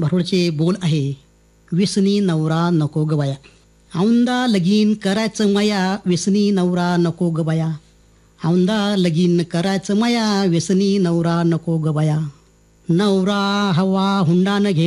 भारुडचे बोल आहे, व्यसनी नवरा नको ग बाया. औंदा लगीन करायचं माया, व्यसनी नवरा नको ग बाया. औंदा लगीन करायचं माया, व्यसनी नवरा नको ग बाया. नवरा हवा हुंडा न घे